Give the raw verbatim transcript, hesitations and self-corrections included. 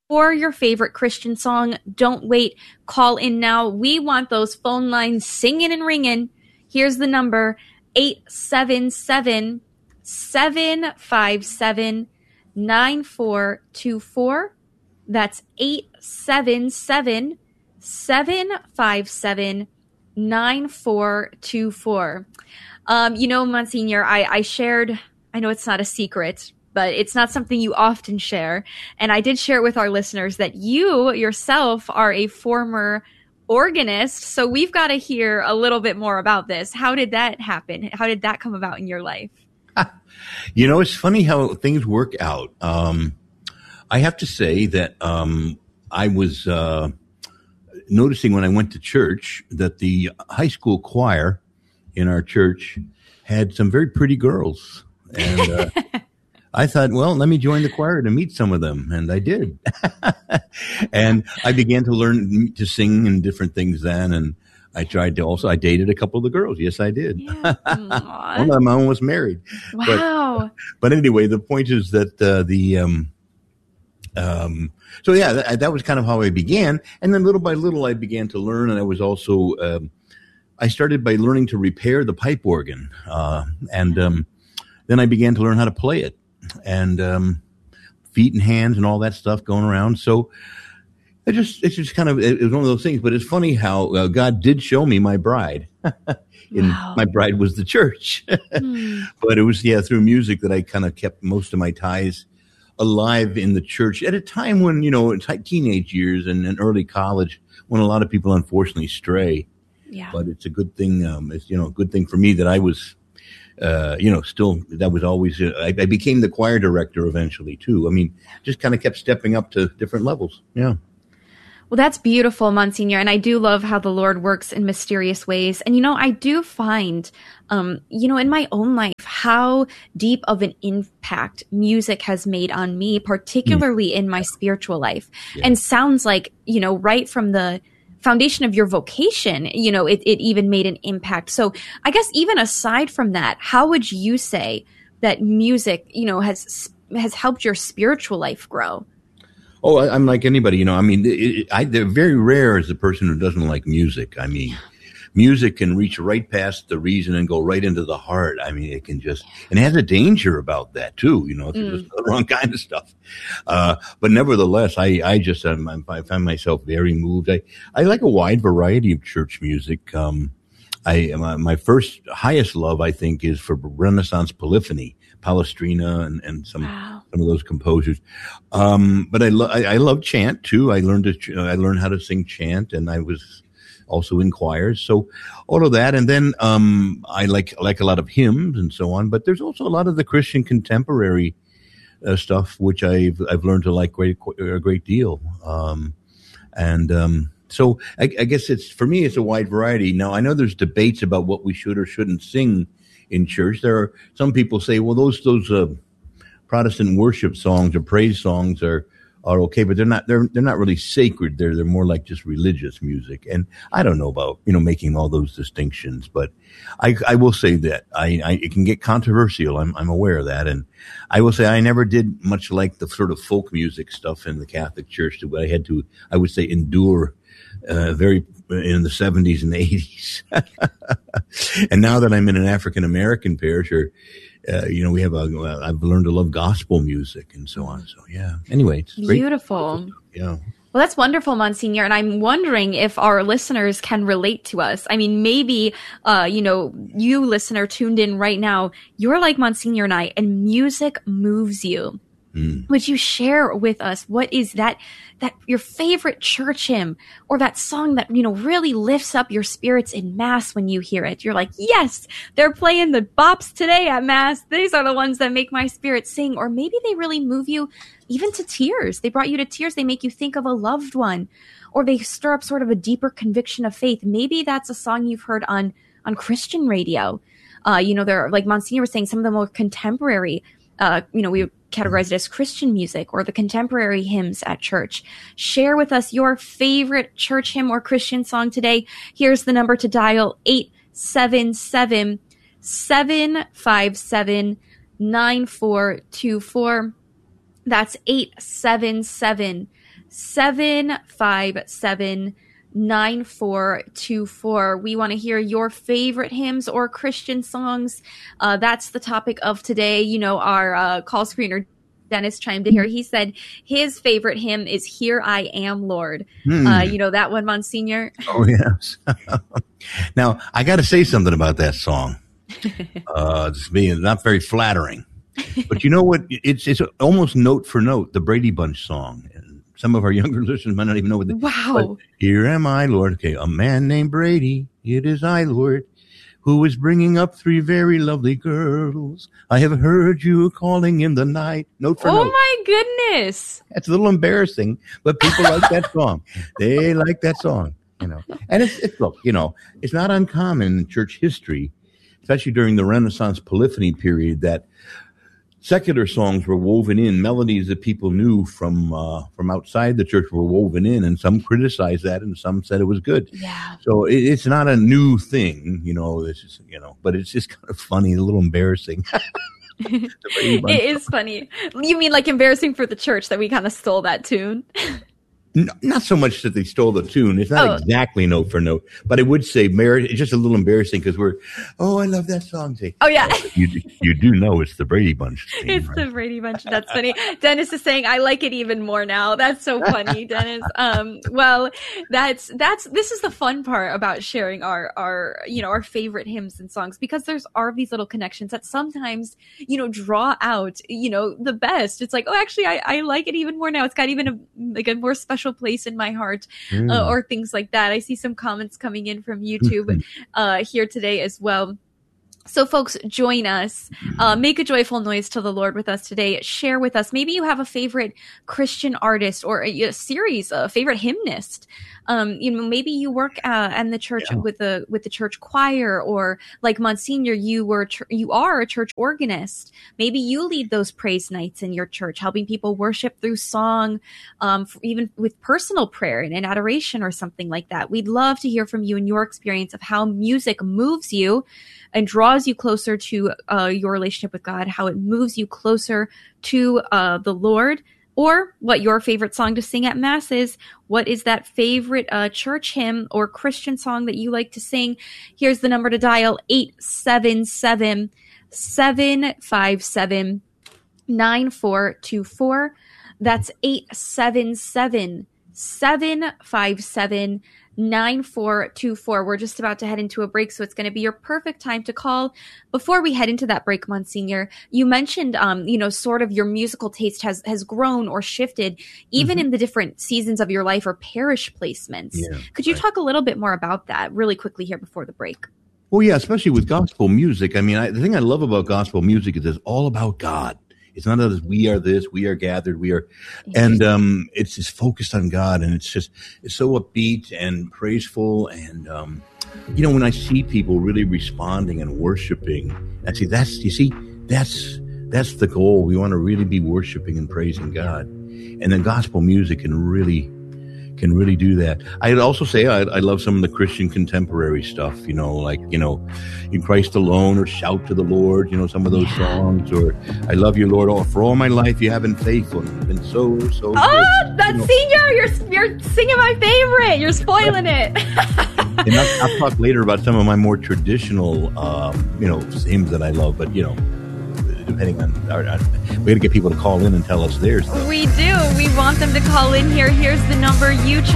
or your favorite Christian song. Don't wait. Call in now. We want those phone lines singing and ringing. Here's the number, eight seven seven, seven five seven, nine four two four. That's eight seven seven, seven five seven, nine four two four. Um, you know, Monsignor, I, I shared, I know it's not a secret, but it's not something you often share. And I did share it with our listeners that you yourself are a former organist. So we've got to hear a little bit more about this. How did that happen? How did that come about in your life? You know, it's funny how things work out. Um, I have to say that um, I was uh, noticing when I went to church that the high school choir in our church had some very pretty girls. And uh, I thought, well, let me join the choir to meet some of them. And I did. And I began to learn to sing and different things then. And I tried to also, I dated a couple of the girls. Yes, I did. Yeah. One of them almost married. Wow. But, but anyway, the point is that uh, the, um, um, so yeah, that, that was kind of how I began. And then little by little, I began to learn. And I was also, um, I started by learning to repair the pipe organ. Uh, and um, then I began to learn how to play it. And um, feet and hands and all that stuff going around. So it just, it's just kind of, it was one of those things. But it's funny how uh, God did show me my bride. And wow. My bride was the church. mm. But it was, yeah, through music that I kind of kept most of my ties alive in the church at a time when, you know, it's like teenage years and, and early college when a lot of people unfortunately stray. Yeah. But it's a good thing, um, it's, you know, a good thing for me that I was, Uh, you know, still, that was always, uh, I, I became the choir director eventually too. I mean, just kind of kept stepping up to different levels. Yeah. Well, that's beautiful, Monsignor. And I do love how the Lord works in mysterious ways. And, you know, I do find, um, you know, in my own life, how deep of an impact music has made on me, particularly mm. in my spiritual life. Yeah. And sounds like, you know, right from the foundation of your vocation, you know, it, it even made an impact. So I guess even aside from that, how would you say that music, you know, has has helped your spiritual life grow? Oh, I, I'm like anybody, you know, I mean, it, I, they're very rare as a person who doesn't like music. I mean, music can reach right past the reason and go right into the heart. I mean, it can just, and it has a danger about that too, you know, if you listen to the wrong kind of stuff. Uh, but nevertheless, I, I just, um, I find myself very moved. I, I like a wide variety of church music. Um, I, my, my first highest love, I think, is for Renaissance polyphony, Palestrina and, and some, wow. some of those composers. Um, but I, lo- I, I love chant too. I learned to, I learned how to sing chant, and I was also in choirs. So all of that. And then, um, I like, like a lot of hymns and so on, but there's also a lot of the Christian contemporary uh, stuff, which I've, I've learned to like great, a great deal. Um, and, um, so I, I guess it's, for me, it's a wide variety. Now, I know there's debates about what we should or shouldn't sing in church. There are some people say, well, those, those, uh, Protestant worship songs or praise songs are, are okay, but they're not, they're, they're not really sacred. They're, they're more like just religious music. And I don't know about, you know, making all those distinctions, but I, I will say that I, I, it can get controversial. I'm, I'm aware of that. And I will say I never did much like the sort of folk music stuff in the Catholic Church that I had to, I would say, endure, uh, very, in the seventies and eighties. And now that I'm in an African American parish, or, uh, you know, we have a, I've learned to love gospel music and so on. So yeah. Anyway, it's great. Beautiful. Yeah. Well, that's wonderful, Monsignor. And I'm wondering if our listeners can relate to us. I mean, maybe, uh, you know, you listener tuned in right now, you're like Monsignor and I, and music moves you. Mm. Would you share with us what is that, that your favorite church hymn, or that song that, you know, really lifts up your spirits in Mass when you hear it? You're like, yes, they're playing the bops today at Mass. These are the ones that make my spirit sing. Or maybe they really move you even to tears. They brought you to tears. They make you think of a loved one, or they stir up sort of a deeper conviction of faith. Maybe that's a song you've heard on, on Christian radio. Uh, you know, there are, like Monsignor was saying, some of the more contemporary, uh, you know, we would categorize it as Christian music, or the contemporary hymns at church. Share with us your favorite church hymn or Christian song today. Here's the number to dial: eight seven seven, seven five seven, nine four two four. That's eight seven seven, seven five seven, nine four two four. We want to hear your favorite hymns or Christian songs. Uh, that's the topic of today. You know, our uh, call screener Dennis chimed in here. He said his favorite hymn is "Here I Am, Lord." Hmm. Uh, you know that one, Monsignor? Oh, yes. Now, I got to say something about that song. Uh, it's being not very flattering. But you know what? It's it's almost note for note, the Brady Bunch song. And some of our younger listeners might not even know what the Wow. But here am I, Lord. Okay, a man named Brady. It is I, Lord, who is bringing up three very lovely girls. I have heard you calling in the night. Note for oh note. Oh my goodness. That's a little embarrassing, but people like that song. They like that song, you know. And it's, it's look, you know, it's not uncommon in church history, especially during the Renaissance polyphony period, that secular songs were woven in, melodies that people knew from uh, from outside the church were woven in, and some criticized that, and some said it was good. Yeah. So it, it's not a new thing, you know. This is, you know, but it's just kind of funny, a little embarrassing. It is funny. You mean like embarrassing for the church that we kind of stole that tune? No, not so much that they stole the tune. It's not oh. exactly note for note, but I would say, Mary, it's just a little embarrassing because we're, oh, I love that song. Say, oh, yeah. Oh, you, you do know it's the Brady Bunch theme, It's right? the Brady Bunch. That's funny. Dennis is saying, I like it even more now. That's so funny, Dennis. Um, well, that's, that's, this is the fun part about sharing our, our, you know, our favorite hymns and songs, because there's are these little connections that sometimes, you know, draw out, you know, the best. It's like, oh, actually, I, I like it even more now. It's got even a, like a more special place in my heart, mm. uh, or things like that. I see some comments coming in from YouTube uh, here today as well. So folks, join us. Uh, make a joyful noise to the Lord with us today. Share with us. Maybe you have a favorite Christian artist or a, a series, a favorite hymnist. Um, you know, maybe you work uh, in the church yeah. with the with the church choir, or like Monsignor, you were ch- you are a church organist. Maybe you lead those praise nights in your church, helping people worship through song, um, even with personal prayer and, and adoration or something like that. We'd love to hear from you and your experience of how music moves you and draws you closer to uh, your relationship with God, how it moves you closer to uh, the Lord, or what your favorite song to sing at Mass is. What is that favorite uh, church hymn or Christian song that you like to sing? Here's the number to dial, eight seven seven, seven five seven, nine four two four. That's eight seven seven, seven five seven, nine four two four. We're just about to head into a break, so it's going to be your perfect time to call. Before we head into that break, Monsignor, you mentioned, um, you know, sort of your musical taste has, has grown or shifted even mm-hmm. in the different seasons of your life or parish placements. Yeah, Could you right. talk a little bit more about that really quickly here before the break? Well, yeah, especially with gospel music. I mean, I, the thing I love about gospel music is it's all about God. It's not as we are this, we are gathered, we are, and um, it's just focused on God, and it's just it's so upbeat and praiseful, and um, you know, when I see people really responding and worshiping, I see that's you see that's that's the goal. We want to really be worshiping and praising God, and then gospel music can really can really do that. I'd also say I, I love some of the Christian contemporary stuff, you know, like, you know, In Christ Alone, or Shout to the Lord, you know, some of those yeah. songs, or I Love You, Lord, oh, for all my life you have been faithful and been so, so Oh, good. that's you know. Senior, you're, you're singing my favorite. You're spoiling it. And I'll, I'll talk later about some of my more traditional, um, you know, hymns that I love, but, you know, depending on our, our we got to get people to call in and tell us theirs though. We do. We want them to call in here. Here's the number. You